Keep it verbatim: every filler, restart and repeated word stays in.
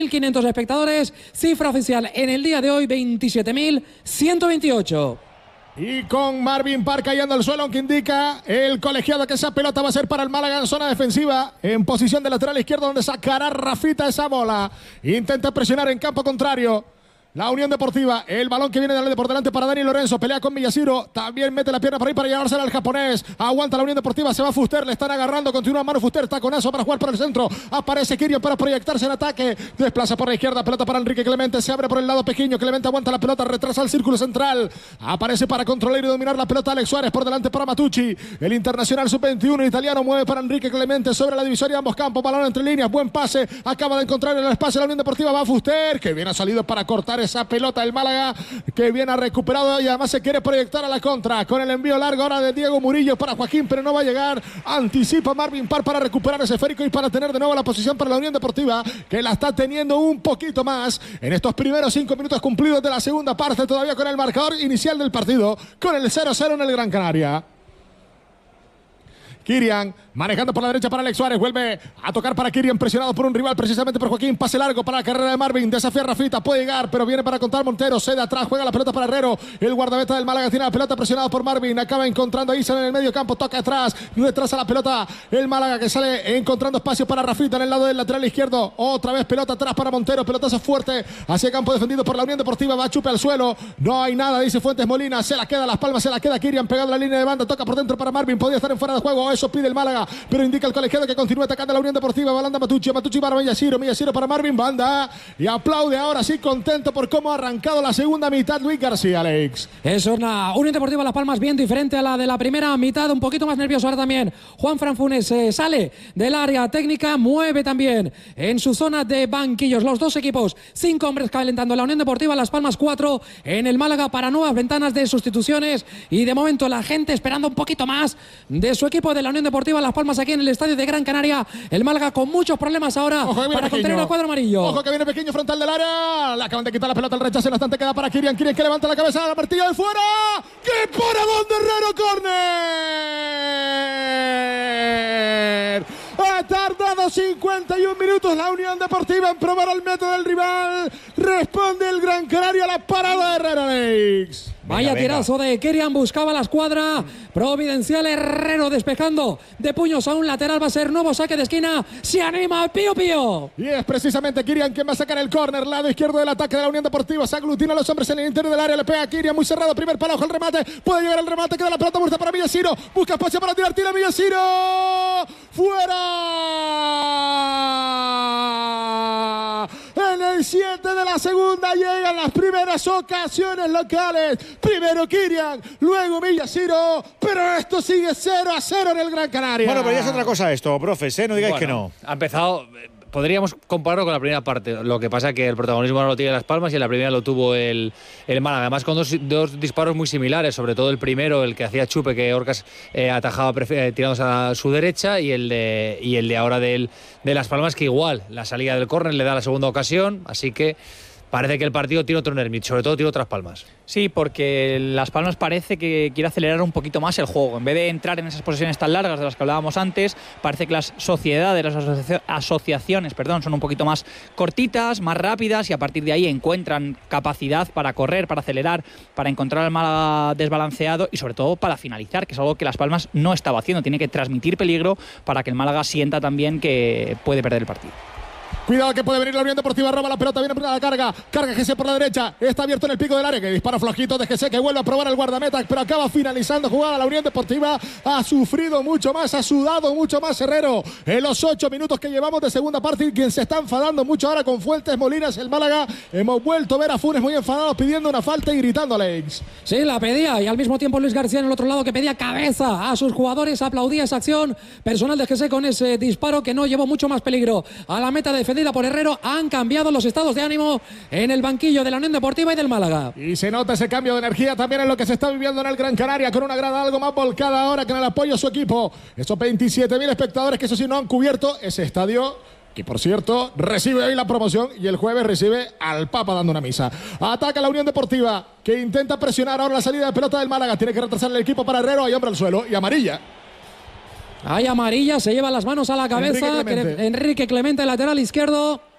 mil quinientos espectadores, cifra oficial en el día de hoy veintisiete mil ciento veintiocho. Y con Marvin Parr cayendo al suelo, aunque indica el colegiado que esa pelota va a ser para el Málaga en zona defensiva, en posición de lateral izquierdo, donde sacará Rafita esa bola. Intenta presionar en campo contrario la Unión Deportiva. El balón que viene de por delante para Dani Lorenzo. Pelea con Villasiro. También mete la pierna por ahí para llevársela al japonés. Aguanta la Unión Deportiva. Se va Fuster. Le están agarrando. Continúa Manu Fuster. Taconazo para jugar por el centro. Aparece Kirian para proyectarse en ataque. Desplaza por la izquierda. Pelota para Enrique Clemente. Se abre por el lado pequeño. Clemente aguanta la pelota. Retrasa el círculo central. Aparece para controlar y dominar la pelota Alex Suárez. Por delante para Matucci. El internacional sub veintiuno italiano mueve para Enrique Clemente sobre la divisoria de ambos campos. Balón entre líneas. Buen pase. Acaba de encontrar el espacio la Unión Deportiva. Va Fuster. Que bien ha salido para cortar esa pelota el Málaga, que bien ha recuperado y además se quiere proyectar a la contra con el envío largo ahora de Diego Murillo para Joaquín, pero no va a llegar. Anticipa Marvin Parr para recuperar ese esférico y para tener de nuevo la posición para la Unión Deportiva, que la está teniendo un poquito más en estos primeros cinco minutos cumplidos de la segunda parte, todavía con el marcador inicial del partido, con el cero cero en el Gran Canaria. Kirian manejando por la derecha para Alex Suárez. Vuelve a tocar para Kirian, presionado por un rival, precisamente por Joaquín. Pase largo para la carrera de Marvin. Desafía a Rafita. Puede llegar, pero viene para contar Montero. Cede atrás, juega la pelota para Herrero. El guardameta del Málaga tiene la pelota, presionado por Marvin. Acaba encontrando a Isa en el medio campo. Toca atrás. Retrasa la pelota el Málaga, que sale encontrando espacio para Rafita en el lado del lateral izquierdo. Otra vez pelota atrás para Montero. Pelotazo fuerte hacia campo defendido por la Unión Deportiva. Va chupe al suelo. No hay nada, dice Fuentes Molina. Se la queda Las Palmas, se la queda Kirian pegado a la línea de banda. Toca por dentro para Marvin. Podría estar en fuera de juego. Eso pide el Málaga, pero indica el colegiado que continúa atacando a la Unión Deportiva. Balanda Matucci, Matucci para Millaciro, Millaciro para Marvin Banda. Y aplaude ahora sí, contento por cómo ha arrancado la segunda mitad Luis García, Alex. Es una Unión Deportiva Las Palmas bien diferente a la de la primera mitad, un poquito más nervioso ahora también. Juan Fran Funes eh, sale del área técnica, mueve también en su zona de banquillos los dos equipos. Cinco hombres calentando la Unión Deportiva Las Palmas, cuatro en el Málaga para nuevas ventanas de sustituciones. Y de momento la gente esperando un poquito más de su equipo de la Unión Deportiva Las Palmas aquí en el estadio de Gran Canaria. El Málaga con muchos problemas ahora para contener al cuadro amarillo. Ojo que viene pequeño frontal del área. Le acaban de quitar la pelota, el rechazo en bastante queda para Kirian. Kirian que levanta la cabeza, la martillo de fuera. ¡Que por a donde Herrero! ¡Córner! Ha tardado cincuenta y un minutos la Unión Deportiva en probar el método del rival. Responde el Gran Canaria a la parada de Herrero, Alex. Vaya venga, tirazo venga. de Kirian, buscaba la escuadra providencial. Herrero despejando de puños a un lateral, va a ser nuevo saque de esquina. Se anima Pío Pío. Y es precisamente Kirian quien va a sacar el córner, lado izquierdo del ataque de la Unión Deportiva. Se aglutina a los hombres en el interior del área, le pega a Kirian, muy cerrado, primer palo, ojo el remate, puede llegar el remate, queda la pelota muerta para Millaciro, busca espacio para tirar, tira Millaciro, fuera. En el siete de la segunda llegan las primeras ocasiones locales. Primero Kirian, luego Millaciro, pero esto sigue cero a cero en el Gran Canaria. Bueno, pero ya es otra cosa esto, profes, ¿eh? No digáis bueno, que no. Ha empezado... Podríamos compararlo con la primera parte. Lo que pasa es que el protagonismo no lo tiene Las Palmas y en la primera lo tuvo el, el Málaga. Además, con dos, dos disparos muy similares, sobre todo el primero, el que hacía Chupe, que Orcas eh, atajaba eh, tirándose a su derecha, y el de, y el de ahora del, de Las Palmas, que igual la salida del córner le da la segunda ocasión. Así que parece que el partido tiene otro nervio, sobre todo tiene otras Palmas. Sí, porque Las Palmas parece que quiere acelerar un poquito más el juego. En vez de entrar en esas posesiones tan largas de las que hablábamos antes, parece que las sociedades, las asocia asociaciones perdón, son un poquito más cortitas, más rápidas, y a partir de ahí encuentran capacidad para correr, para acelerar, para encontrar al Málaga desbalanceado y sobre todo para finalizar, que es algo que Las Palmas no estaba haciendo. Tiene que transmitir peligro para que el Málaga sienta también que puede perder el partido. Cuidado que puede venir la Unión Deportiva, roba la pelota, viene a la carga, carga G C por la derecha, está abierto en el pico del área, que dispara flojito de G C, que vuelve a probar el guardameta, pero acaba finalizando jugada. La Unión Deportiva ha sufrido mucho más, ha sudado mucho más Herrero en los ocho minutos que llevamos de segunda parte, y quien se está enfadando mucho ahora con Fuentes Molinas, el Málaga. Hemos vuelto a ver a Funes muy enfadado pidiendo una falta y gritando, Alex. Sí, la pedía, y al mismo tiempo Luis García en el otro lado, que pedía cabeza a sus jugadores, aplaudía esa acción personal de G C con ese disparo que no llevó mucho más peligro a la meta defendida por Herrero. Han cambiado los estados de ánimo en el banquillo de la Unión Deportiva y del Málaga. Y se nota ese cambio de energía también en lo que se está viviendo en el Gran Canaria, con una grada algo más volcada ahora que en el apoyo a su equipo. Esos veintisiete mil espectadores que eso sí no han cubierto ese estadio, que por cierto recibe hoy la promoción y el jueves recibe al Papa dando una misa. Ataca la Unión Deportiva, que intenta presionar ahora la salida de pelota del Málaga. Tiene que retrasar el equipo para Herrero. Hay hombre al suelo y amarilla. Hay amarilla, se lleva las manos a la cabeza. Enrique Clemente, Enrique Clemente, lateral izquierdo.